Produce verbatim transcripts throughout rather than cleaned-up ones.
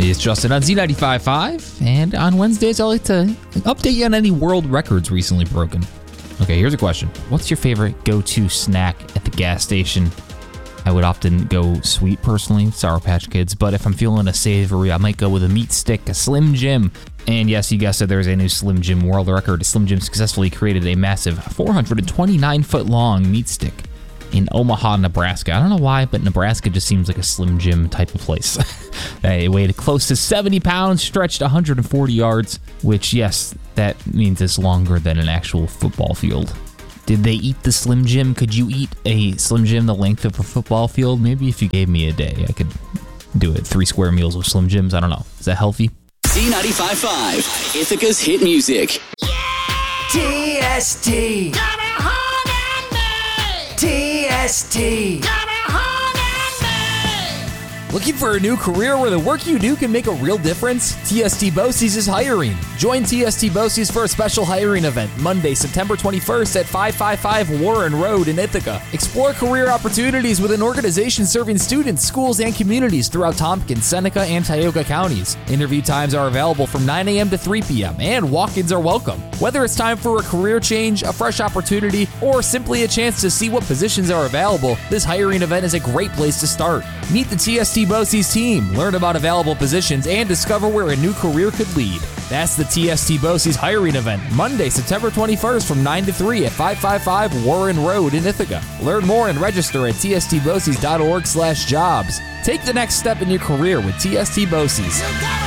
It's Justin on Z ninety-five point five, and on Wednesdays I like to update you on any world records recently broken. Okay, here's a question. What's your favorite go-to snack at the gas station? I would often go sweet personally, Sour Patch Kids, but if I'm feeling a savory, I might go with a meat stick, a Slim Jim. And yes, you guessed it, there's a new Slim Jim world record. Slim Jim successfully created a massive four hundred twenty-nine foot long meat stick in Omaha, Nebraska. I don't know why, but Nebraska just seems like a Slim Jim type of place. It weighed close to seventy pounds, stretched one hundred forty yards, which, yes, that means it's longer than an actual football field. Did they eat the Slim Jim? Could you eat a Slim Jim the length of a football field? Maybe if you gave me a day, I could do it. Three square meals with Slim Jims. I don't know. Is that healthy? Z ninety-five point five, Ithaca's hit music. Yeah! T S T. Got a hold on me. T S T. Got a hold on me. Looking for a new career where the work you do can make a real difference? T S T Bosse's is hiring. Join T S T Bosse's for a special hiring event Monday, September twenty-first at five fifty-five Warren Road in Ithaca. Explore career opportunities with an organization serving students, schools, and communities throughout Tompkins, Seneca, and Tioga counties. Interview times are available from nine a.m. to three p.m. and walk-ins are welcome. Whether it's time for a career change, a fresh opportunity, or simply a chance to see what positions are available, this hiring event is a great place to start. Meet the T S T Bosse's team, learn about available positions, and discover where a new career could lead. That's the T S T Bosse's hiring event, Monday, September twenty-first from nine to three at five fifty-five Warren Road in Ithaca. Learn more and register at t s t bosses dot org slash jobs. Take the next step in your career with T S T Bosse's.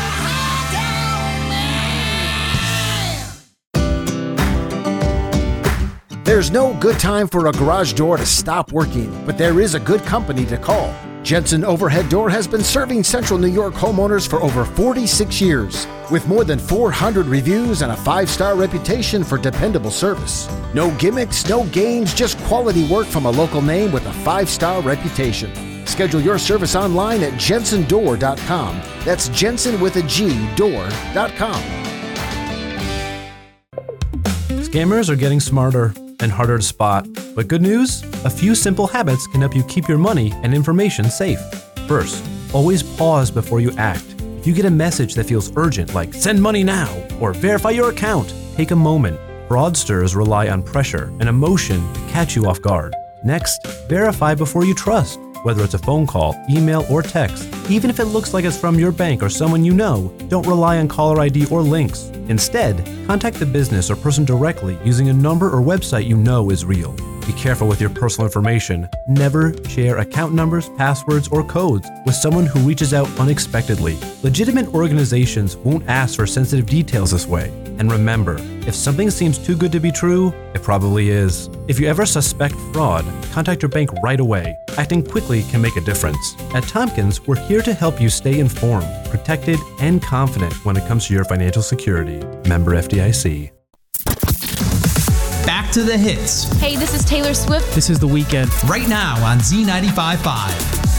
There's no good time for a garage door to stop working, but there is a good company to call. Jensen Overhead Door has been serving Central New York homeowners for over forty-six years, with more than four hundred reviews and a five-star reputation for dependable service. No gimmicks, no games, just quality work from a local name with a five-star reputation. Schedule your service online at jensen door dot com. That's Jensen with a G, door dot com. Scammers are getting smarter and harder to spot. But good news? A few simple habits can help you keep your money and information safe. First, always pause before you act. If you get a message that feels urgent, like send money now or verify your account, take a moment. Fraudsters rely on pressure and emotion to catch you off guard. Next, verify before you trust, whether it's a phone call, email, or text. Even if it looks like it's from your bank or someone you know, don't rely on caller I D or links. Instead, contact the business or person directly using a number or website you know is real. Be careful with your personal information. Never share account numbers, passwords, or codes with someone who reaches out unexpectedly. Legitimate organizations won't ask for sensitive details this way. And remember, if something seems too good to be true, it probably is. If you ever suspect fraud, contact your bank right away. Acting quickly can make a difference. At Tompkins, we're here to help you stay informed, protected, and confident when it comes to your financial security. Member F D I C. Back to the hits. Hey, this is Taylor Swift. This is The Weeknd. Right now on Z ninety-five point five.